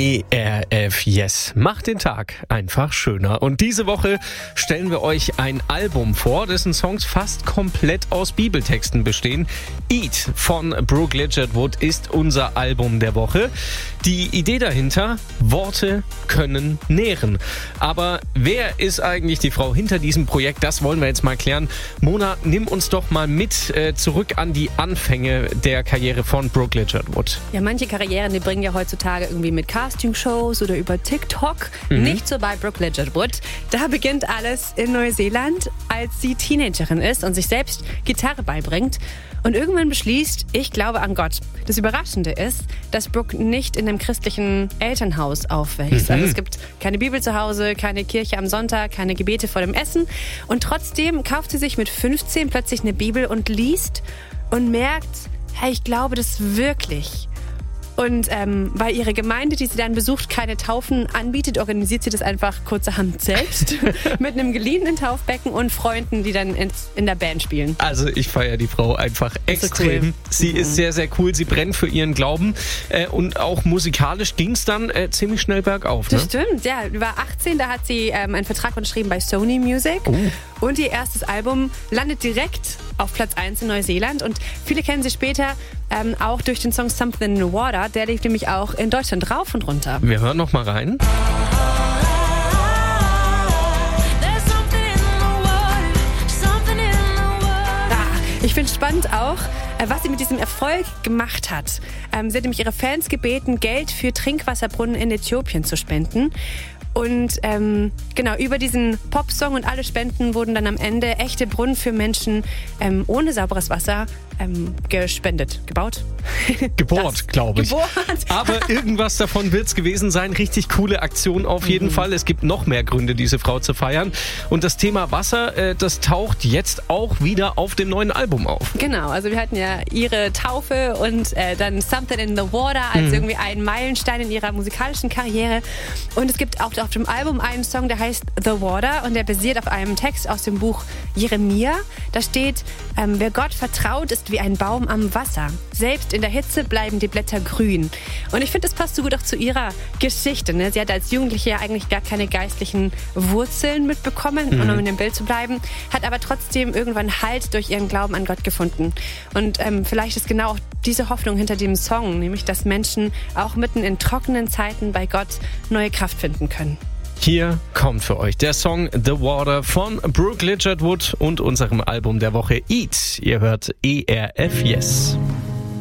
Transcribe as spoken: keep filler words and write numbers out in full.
E R F Yes macht den Tag einfach schöner. Und diese Woche stellen wir euch ein Album vor, dessen Songs fast komplett aus Bibeltexten bestehen. Eat von Brooke Ligertwood ist unser Album der Woche. Die Idee dahinter: Worte können nähren. Aber wer ist eigentlich die Frau hinter diesem Projekt? Das wollen wir jetzt mal klären. Mona, nimm uns doch mal mit äh, zurück an die Anfänge der Karriere von Brooke Ligertwood. Ja, manche Karrieren, die bringen ja heutzutage irgendwie mit Castingshows oder über TikTok. Mhm. Nicht so bei Brooke Ligertwood. Da beginnt alles in Neuseeland, als sie Teenagerin ist und sich selbst Gitarre beibringt und irgendwann beschließt, ich glaube an Gott. Das Überraschende ist, dass Brooke nicht in einem christlichen Elternhaus aufwächst. Mhm. Also es gibt keine Bibel zu Hause, keine Kirche am Sonntag, keine Gebete vor dem Essen. Und trotzdem kauft sie sich mit fünfzehn plötzlich eine Bibel und liest und merkt, hey, ich glaube das wirklich. Und ähm, weil ihre Gemeinde, die sie dann besucht, keine Taufen anbietet, organisiert sie das einfach kurzerhand selbst mit einem geliehenen Taufbecken und Freunden, die dann in, in der Band spielen. Also ich feiere die Frau einfach extrem. So cool. Sie Mhm. ist sehr, sehr cool. Sie brennt für ihren Glauben. Äh, und auch musikalisch ging es dann äh, ziemlich schnell bergauf. Ne? Das stimmt, ja. Sie war achtzehn, da hat sie ähm, einen Vertrag unterschrieben bei Sony Music. Oh. Und ihr erstes Album landet direkt auf Platz eins in Neuseeland. Und viele kennen sie später ähm, auch durch den Song Something in the Water. Der lief nämlich auch in Deutschland rauf und runter. Wir hören noch mal rein. Ich finde spannend auch, was sie mit diesem Erfolg gemacht hat. Ähm, sie hat nämlich ihre Fans gebeten, Geld für Trinkwasserbrunnen in Äthiopien zu spenden. Und ähm, genau, über diesen Popsong und alle Spenden wurden dann am Ende echte Brunnen für Menschen ähm, ohne sauberes Wasser ähm, gespendet, gebaut. Gebohrt, glaube ich. Gebohrt. Aber irgendwas davon wird es gewesen sein. Richtig coole Aktion auf jeden mhm. Fall. Es gibt noch mehr Gründe, diese Frau zu feiern. Und das Thema Wasser, äh, das taucht jetzt auch wieder auf dem neuen Album auf. Genau, also wir hatten ja ihre Taufe und äh, dann Something in the Water als mhm. irgendwie einen Meilenstein in ihrer musikalischen Karriere. Und es gibt auch auf dem Album einen Song, der heißt The Water und der basiert auf einem Text aus dem Buch Jeremia. Da steht, ähm, wer Gott vertraut, ist wie ein Baum am Wasser. Selbst in der Hitze bleiben die Blätter grün. Und ich finde, das passt so gut auch zu ihrer Geschichte. Ne? Sie hat als Jugendliche ja eigentlich gar keine geistlichen Wurzeln mitbekommen, mhm. um in dem Bild zu bleiben, hat aber trotzdem irgendwann Halt durch ihren Glauben an Gott gefunden. Und ähm, vielleicht ist genau auch diese Hoffnung hinter dem Song, nämlich, dass Menschen auch mitten in trockenen Zeiten bei Gott neue Kraft finden können. Hier kommt für euch der Song The Water von Brooke Ligertwood und unserem Album der Woche Eat. Ihr hört E R F Yes.